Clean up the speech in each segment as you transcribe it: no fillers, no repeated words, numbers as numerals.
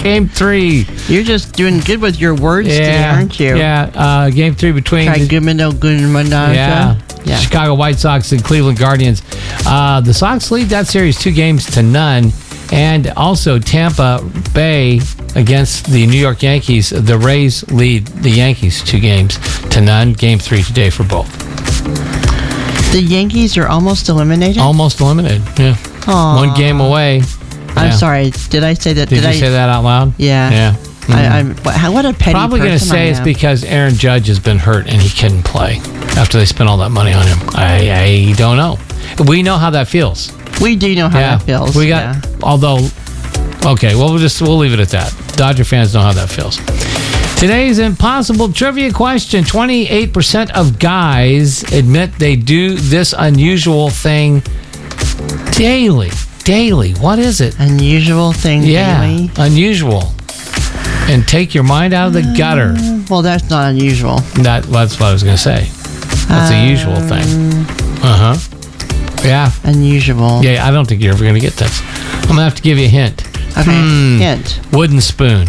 Game 3. You're just doing good with your words today, aren't you? Yeah. Game 3 between yeah. Chicago White Sox and Cleveland Guardians. The Sox lead that series 2-0. And also Tampa Bay against the New York Yankees. The Rays lead the Yankees 2-0. Game 3 today for both. The Yankees are almost eliminated? Almost eliminated, yeah. Aww. 1 game away. I'm sorry. Did I say that? Did you say that out loud? Yeah. Yeah. Mm-hmm. What a petty Probably going to say it's because Aaron Judge has been hurt and he couldn't play after they spent all that money on him. I don't know. We know how that feels. We do know how that feels. We got, although, okay, well, we'll leave it at that. Dodger fans know how that feels. Today's impossible trivia question. 28% of guys admit they do this unusual thing daily. Daily. What is it? Unusual thing daily? Unusual. And take your mind out of the gutter. Well, that's not unusual. That's what I was going to say. That's a usual thing. Yeah. Unusual. Yeah, I don't think you're ever going to get this. I'm going to have to give you a hint. Okay, hint. Wooden spoon.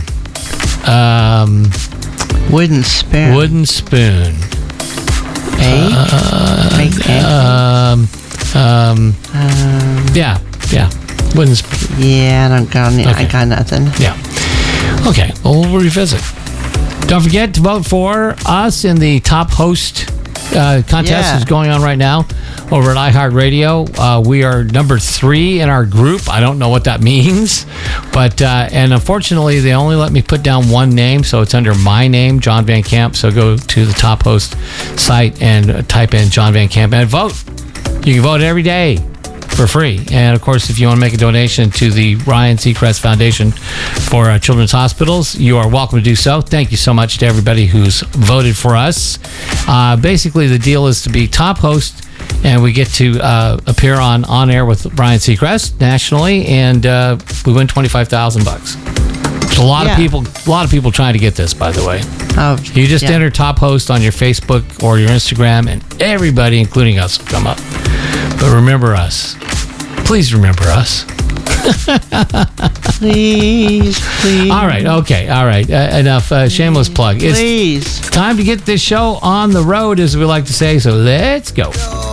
Wooden spoon. Wooden spoon. Yeah. Wooden spoon. Yeah, I got nothing. Yeah. Okay, well, we'll revisit. Don't forget to vote for us in the top host contest that's going on right now over at iHeartRadio. We are number 3 in our group. I don't know what that means, but and unfortunately they only let me put down one name, so it's under my name, John Van Camp. So go to the top host site and type in John Van Camp and vote. You can vote every day for free. And of course, if you want to make a donation to the Ryan Seacrest Foundation for Children's Hospitals, you are welcome to do so. Thank you so much to everybody who's voted for us. Basically, the deal is to be top host, and we get to appear on air with Ryan Seacrest nationally, and we win $25,000. There's a lot of people trying to get this, by the way. Oh, you just enter top host on your Facebook or your Instagram, and everybody, including us, will come up. But remember us. Please remember us. Please. All right. Okay. All right. Enough shameless plug. Please. It's time to get this show on the road, as we like to say. So let's go.